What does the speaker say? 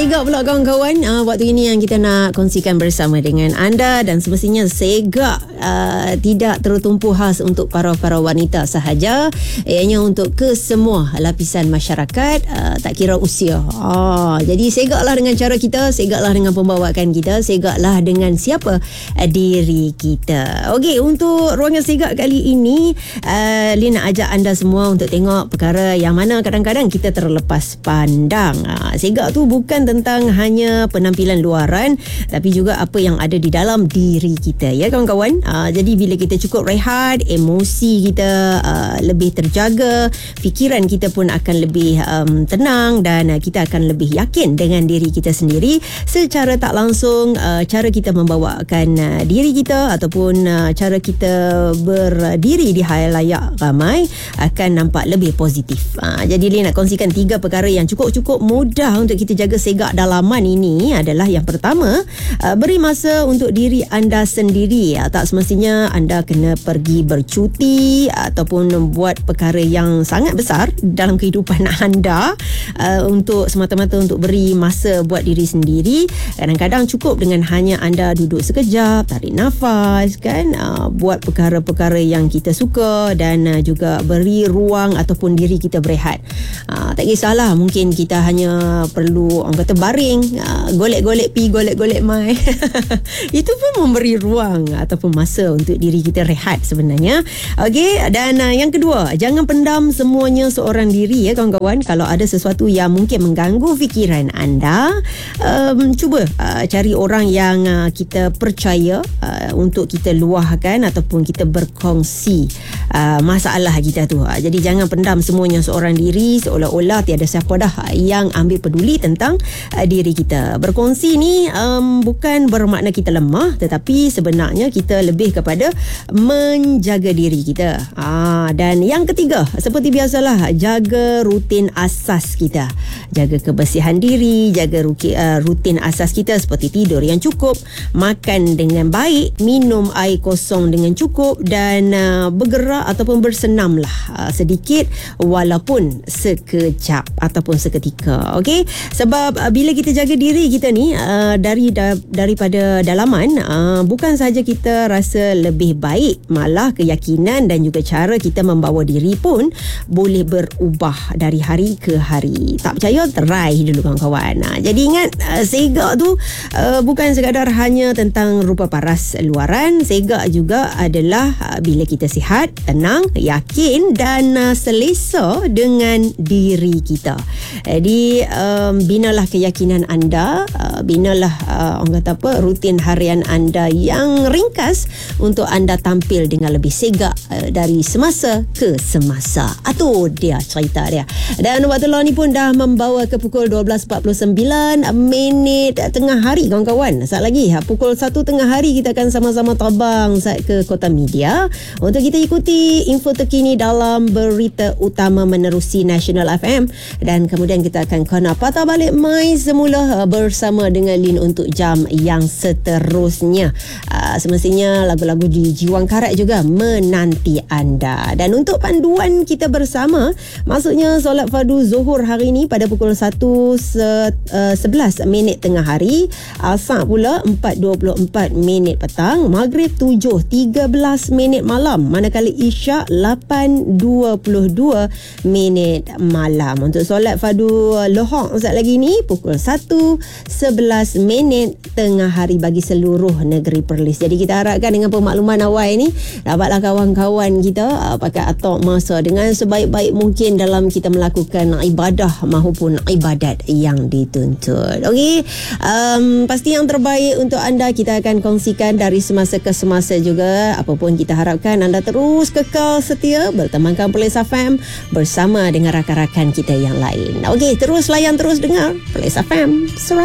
Segak pula kawan-kawan. Waktu ini yang kita nak kongsikan bersama dengan anda, dan semestinya segak tidak tertumpu khas untuk para wanita sahaja, ianya untuk kesemua lapisan masyarakat, tak kira usia. Jadi segaklah dengan cara kita, segaklah dengan pembawaan kita, segaklah dengan siapa diri kita. Okey, untuk ruangan segak kali ini, Lin nak ajak anda semua untuk tengok perkara yang mana kadang-kadang kita terlepas pandang. Segak tu bukan tentang hanya penampilan luaran, tapi juga apa yang ada di dalam diri kita, ya kawan-kawan. Jadi bila kita cukup rehat, emosi kita lebih terjaga, fikiran kita pun akan lebih tenang, dan kita akan lebih yakin dengan diri kita sendiri. Secara tak langsung, cara kita membawakan diri kita ataupun cara kita berdiri di halayak ramai akan nampak lebih positif. Jadi Lin nak kongsikan 3 perkara yang cukup mudah untuk kita jaga segak dalaman ini. Adalah yang pertama, beri masa untuk diri anda sendiri. Tak semestinya anda kena pergi bercuti ataupun buat perkara yang sangat besar dalam kehidupan anda untuk semata-mata untuk beri masa buat diri sendiri. Kadang-kadang cukup dengan hanya anda duduk sekejap, tarik nafas kan, buat perkara-perkara yang kita suka, dan juga beri ruang ataupun diri kita berehat. Tak kisahlah, mungkin kita hanya perlu orang kata baring, golek-golek pi, golek-golek mai. Itu pun memberi ruang ataupun masa untuk diri kita rehat sebenarnya. Okey, dan yang kedua, jangan pendam semuanya seorang diri, ya kawan-kawan. Kalau ada sesuatu yang mungkin mengganggu fikiran anda, cuba cari orang yang kita percaya untuk kita luahkan ataupun kita berkongsi masalah kita tu. Jadi jangan pendam semuanya seorang diri, seolah-olah tiada siapa dah yang ambil peduli tentang diri kita. Berkongsi ni bukan bermakna kita lemah, tetapi sebenarnya kita lebih kepada menjaga diri kita. Dan yang ketiga, seperti biasalah, jaga rutin asas kita. Jaga kebersihan diri, jaga rutin asas kita seperti tidur yang cukup, makan dengan baik, minum air kosong dengan cukup, dan bergerak ataupun bersenamlah sedikit walaupun sekejap ataupun seketika. Okey, sebab bila kita jaga diri kita ni daripada dalaman, bukan sahaja kita rasa lebih baik, malah keyakinan dan juga cara kita membawa diri pun boleh berubah dari hari ke hari. Tak percaya, try dulu kawan-kawan. Jadi ingat, segak tu bukan sekadar hanya tentang rupa paras luaran. Segak juga adalah bila kita sihat, tenang, yakin dan selesa dengan diri kita. Jadi binalah keyakinan anda, binalah orang kata apa, rutin harian anda yang ringkas untuk anda tampil dengan lebih segak dari semasa ke semasa. Itu dia cerita dia. Dan waktu law ni pun dah membawa ke pukul 12.49 minit tengah hari kawan-kawan. Saat lagi pukul 1 tengah hari kita akan sama-sama terbang ke Kota Media untuk kita ikuti info terkini dalam berita utama menerusi National FM, dan kemudian kita akan kena patah balik mai semula bersama dengan Lin untuk jam yang seterusnya. Semestinya lagu-lagu di Jiwang Karat juga menanti anda. Dan untuk panduan kita bersama, maksudnya solat fardu Zuhur hari ini pada pukul 1.11 minit tengah hari, Asar pula 4.24 minit petang, Maghrib 7.13 minit malam, manakala Isyak 8.22 minit malam. Untuk solat fardu Lohor saat lagi ni pukul 1.11 minit tengah hari bagi seluruh negeri Perlis. Jadi kita harapkan dengan pemakluman awal ni, dapatlah kawan-kawan kita pakai atok masa dengan sebaik-baik mungkin dalam kita melakukan ibadah maupun ibadat yang dituntut. Okey, pasti yang terbaik untuk anda kita akan kongsikan dari semasa ke semasa juga. Apapun kita harapkan anda terus kekal setia bertemankan Perlis FM bersama dengan rakan-rakan kita yang lain. Okey, terus layan, terus dengar Perlis FM.